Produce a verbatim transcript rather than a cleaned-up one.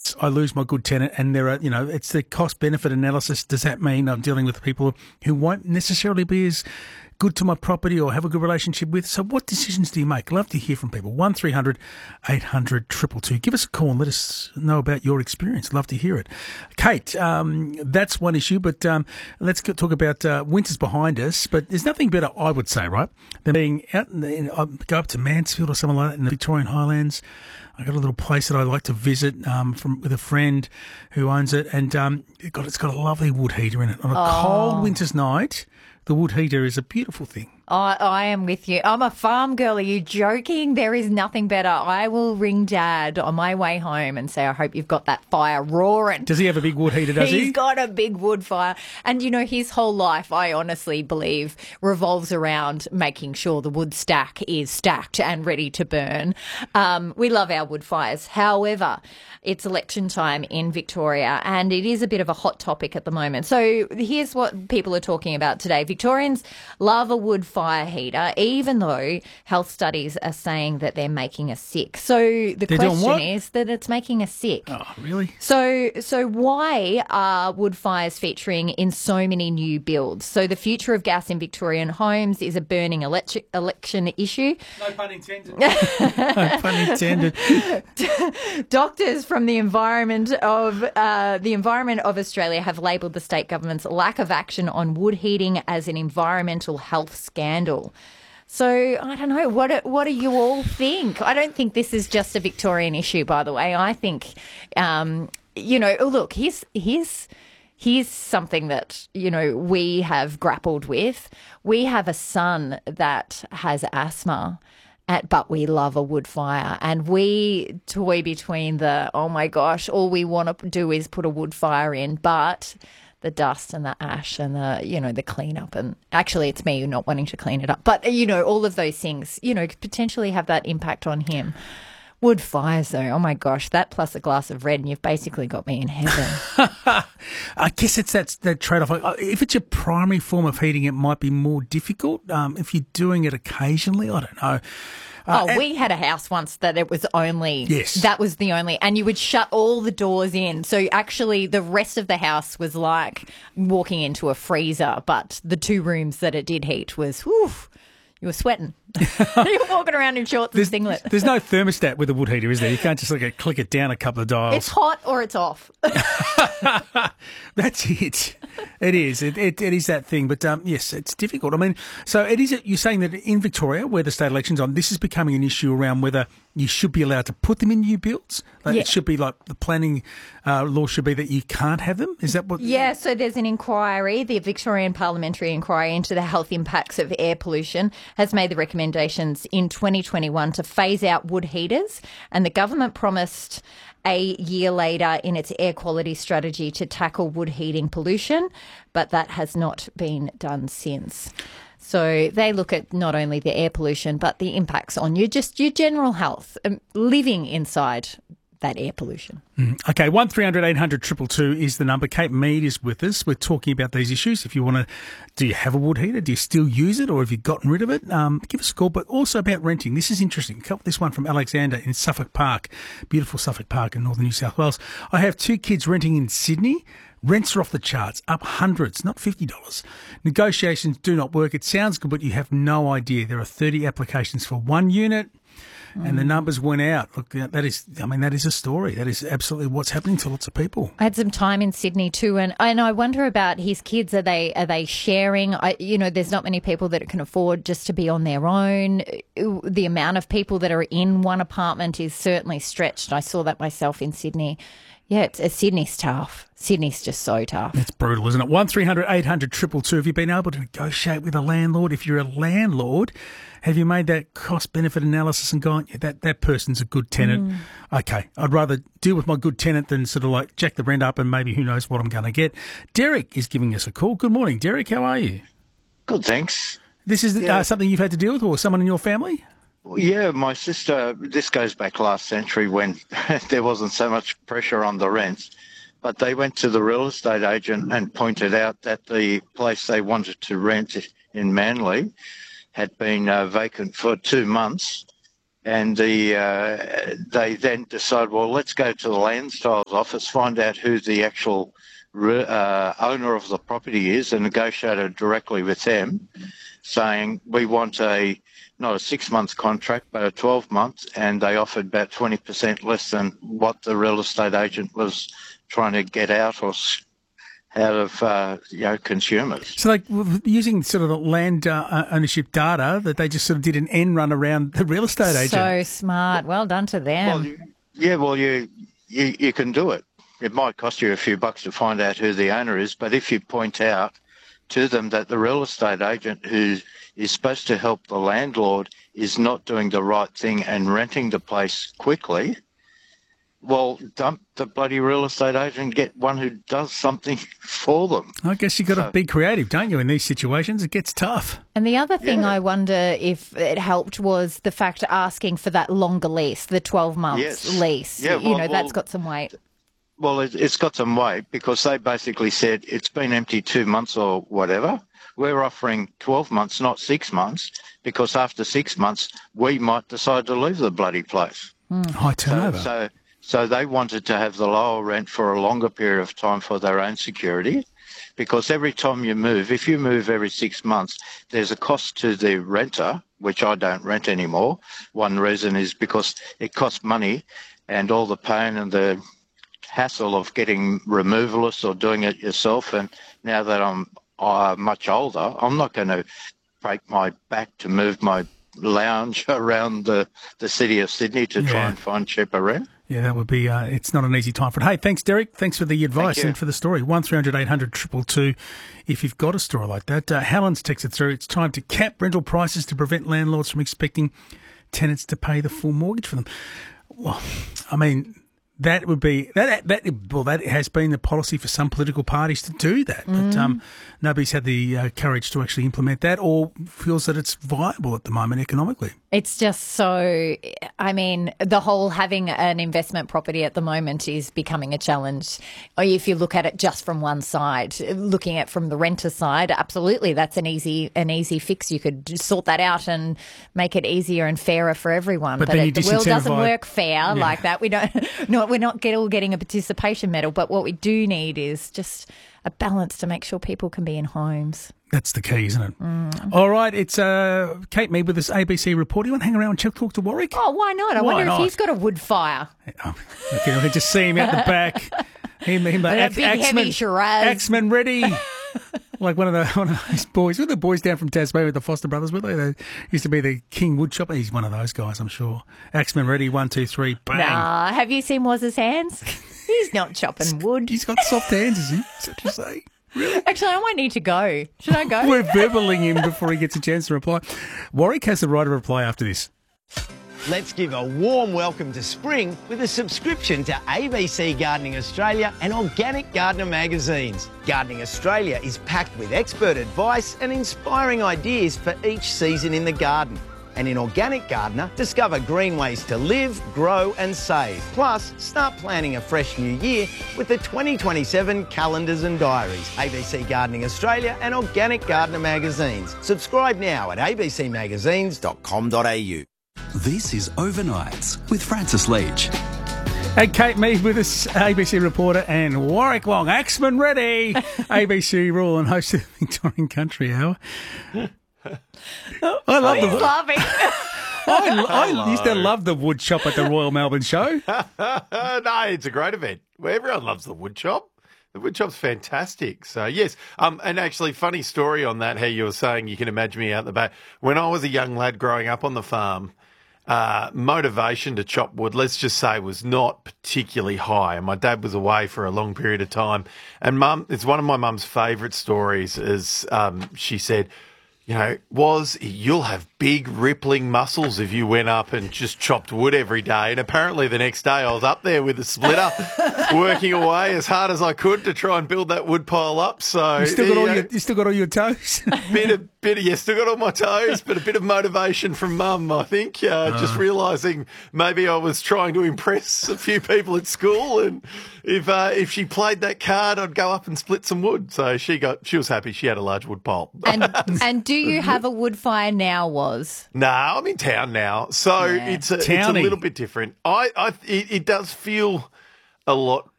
months, I lose my good tenant, and there are, you know, it's the cost-benefit analysis. Does that mean I'm dealing with people who won't necessarily be as good to my property or have a good relationship with? So what decisions do you make? Love to hear from people. one three hundred eight hundred two two two. Give us a call and let us know about your experience. Love to hear it. Kate, um, that's one issue, but um, let's go talk about uh, winter's behind us. But there's nothing better, I would say, right, than being out in the, in, uh, go up to Mansfield or something like that in the Victorian Highlands. I got a little place that I like to visit um, from with a friend who owns it, and um, it got, it's got a lovely wood heater in it. On a Oh. cold winter's night, the wood heater is a beautiful thing. I, I am with you. I'm a farm girl. Are you joking? There is nothing better. I will ring Dad on my way home and say, I hope you've got that fire roaring. Does he have a big wood heater, does he? He's got a big wood fire. And, you know, his whole life, I honestly believe, revolves around making sure the wood stack is stacked and ready to burn. Um, we love our wood fires. However, it's election time in Victoria and it is a bit of a hot topic at the moment. So here's what people are talking about today. Victorians love a wood fire heater, even though health studies are saying that they're making us sick. So the They're doing question what? is that it's making us sick. Oh, really? So, so why are wood fires featuring in so many new builds? So the future of gas in Victorian homes is a burning electric election issue. No pun intended. No pun intended. Doctors from the environment of uh, the environment of Australia have labelled the state government's lack of action on wood heating as an environmental health scandal. So I don't know, what what do you all think? I don't think this is just a Victorian issue, by the way. I think, um, you know, oh, look, here's here's here's something that, you know, we have grappled with. We have a son that has asthma. At, but we love a wood fire, and we toy between the, oh my gosh, all we want to do is put a wood fire in, but the dust and the ash and the, you know, the cleanup, and actually it's me not wanting to clean it up, but, you know, all of those things, you know, could potentially have that impact on him. Wood fires, though, oh my gosh, that plus a glass of red, and you've basically got me in heaven. I guess it's that, that trade-off. If it's your primary form of heating, it might be more difficult. Um, if you're doing it occasionally, I don't know. Uh, oh, we had a house once that it was only, yes. that was the only, and you would shut all the doors in. So actually the rest of the house was like walking into a freezer, but the two rooms that it did heat was, whew, you were sweating. You're walking around in shorts there's, and singlet. There's no thermostat with a wood heater, is there? You can't just like click it down a couple of dials. It's hot or it's off. That's it. It is. It, it, it is that thing. But um, yes, it's difficult. I mean, so it is. You're saying that in Victoria, where the state election's on, this is becoming an issue around whether you should be allowed to put them in new builds. Like yeah. It should be like the planning uh, law should be that you can't have them. Is that what? Yeah. So there's an inquiry. The Victorian Parliamentary Inquiry into the health impacts of air pollution has made the recommendations in twenty twenty-one to phase out wood heaters, and the government promised a year later in its air quality strategy to tackle wood heating pollution, but that has not been done since. So they look at not only the air pollution, but the impacts on you, just your general health, um, living inside that air pollution. Mm. Okay, one three hundred eight hundred two two two is the number. Kate Mead is with us. We're talking about these issues. If you want to, do you have a wood heater? Do you still use it, or have you gotten rid of it? Um, give us a call, but also about renting. This is interesting. This one from Alexander in Suffolk Park, beautiful Suffolk Park in northern New South Wales. I have two kids renting in Sydney. Rents are off the charts, up hundreds, not fifty dollars. Negotiations do not work. It sounds good, but you have no idea. There are thirty applications for one unit. And the numbers went out. Look, that is, I mean, that is a story. That is absolutely what's happening to lots of people. I had some time in Sydney too, and and I wonder about his kids. Are they are they sharing? I, you know, there's not many people that can afford just to be on their own. The amount of people that are in one apartment is certainly stretched. I saw that myself in Sydney. Yeah, it's, it's Sydney's tough. Sydney's just so tough. It's brutal, isn't it? one three hundred eight hundred two two two. Have you been able to negotiate with a landlord? If you're a landlord, have you made that cost-benefit analysis and gone, yeah, that, that person's a good tenant? Mm. Okay, I'd rather deal with my good tenant than sort of like jack the rent up and maybe who knows what I'm going to get. Derek is giving us a call. Good morning, Derek. How are you? Good, thanks. This is yeah. uh, something you've had to deal with, or someone in your family? Yeah, my sister, this goes back last century when there wasn't so much pressure on the rents, but they went to the real estate agent and pointed out that the place they wanted to rent in Manly had been uh, vacant for two months, and the uh, they then decide, well, let's go to the Land Styles office, find out who the actual uh, owner of the property is, and negotiate it directly with them, saying we want a not a six-month contract, but a twelve months, and they offered about twenty percent less than what the real estate agent was trying to get out or out of uh, you know consumers. So, like using sort of the land uh, ownership data, that they just sort of did an end run around the real estate agent. So smart. Well done to them. Well, yeah, well, you, you you can do it. It might cost you a few bucks to find out who the owner is, but if you point out to them that the real estate agent who is supposed to help the landlord is not doing the right thing and renting the place quickly, well, dump the bloody real estate agent and get one who does something for them. I guess you've got So- to be creative, don't you, in these situations? It gets tough. And the other thing Yeah. I wonder if it helped was the fact asking for that longer lease, the twelve months Yes. lease. Yeah, you well- know, well- that's got some weight. Well, it, it's got some weight because they basically said it's been empty two months or whatever. We're offering twelve months, not six months, because after six months, we might decide to leave the bloody place. High So, turnover. so, so they wanted to have the lower rent for a longer period of time for their own security, because every time you move, if you move every six months, there's a cost to the renter, which I don't rent anymore. One reason is because it costs money, and all the pain and the hassle of getting removalists or doing it yourself. And now that I'm uh, much older, I'm not going to break my back to move my lounge around the, the city of Sydney to try Yeah. and find cheaper rent. Yeah, that would be, uh, it's not an easy time for it. Hey, thanks, Derek. Thanks for the advice you. and for the story. one three hundred eight hundred two two two if you've got a story like that. Uh, Helen's texted through, it's time to cap rental prices to prevent landlords from expecting tenants to pay the full mortgage for them. Well, I mean, that would be, that, that well, that has been the policy for some political parties to do that. But um, nobody's had the uh, courage to actually implement that or feels that it's viable at the moment economically. It's just so, I mean, the whole having an investment property at the moment is becoming a challenge. Or if you look at it just from one side, looking at from the renter side, absolutely, that's an easy an easy fix. You could just sort that out and make it easier and fairer for everyone. But But, then it, you the world doesn't disincentivise- work fair like that. We don't, no, we're not get, all getting a participation medal. But what we do need is just a balance to make sure people can be in homes. That's the key, isn't it? All right, it's uh, Kate Mead with this A B C report. You want to hang around and ch- talk to Warwick? Oh, why not? I Why wonder not? if he's got a wood fire. Oh, okay, I can just see him out the back. Him, him, With a Ax- big, Axeman, heavy Shiraz. Axeman ready. Like one of the one of those boys. Were the boys down from Tasmania with the Foster brothers, were they? They used to be the King Woodchopper. He's one of those guys, I'm sure. Axeman ready, one, two, three, bang. Nah, have you seen Waz's hands? He's not chopping wood. He's got soft hands, is he? Is that what you say? Actually, I might need to go. Should I go? We're verbaling him before he gets a chance to reply. Warwick has the right to reply after this. Let's give a warm welcome to spring with a subscription to A B C Gardening Australia and Organic Gardener magazines. Gardening Australia is packed with expert advice and inspiring ideas for each season in the garden. And in Organic Gardener, discover green ways to live, grow and save. Plus, start planning a fresh new year with the twenty twenty-seven calendars and diaries. A B C Gardening Australia and Organic Gardener magazines. Subscribe now at a b c magazines dot com dot a u. This is Overnights with Francis Leach. Hey, Kate Mead with us, A B C reporter, and Warwick Wong, Axeman ready, A B C rule and host of the Victorian Country Hour. I love He's the. laughing. I, I used to love the wood shop at the Royal Melbourne Show. Uh, no, it's a great event. Well, everyone loves the wood shop. The wood shop's fantastic. So, yes. Um, and actually, funny story on that, how you were saying you can imagine me out the back. When I was a young lad growing up on the farm, uh, motivation to chop wood, let's just say, was not particularly high. And my dad was away for a long period of time. And mum, it's one of my mum's favourite stories is um, she said, you know, was you'll have big rippling muscles if you went up and just chopped wood every day. And apparently the next day I was up there with a splitter working away as hard as I could to try and build that wood pile up. So You still got all know, your, you still got all your toes. bit of bit of yeah, still got all my toes, but a bit of motivation from mum, I think. Uh, just realising maybe I was trying to impress a few people at school, and if uh, if she played that card, I'd go up and split some wood. So she got she was happy. She had a large wood pile. and and do you have a wood fire now, Was? No, I'm in town now, so Yeah. it's a, it's a Townie. little bit different. I, I it, it does feel a lot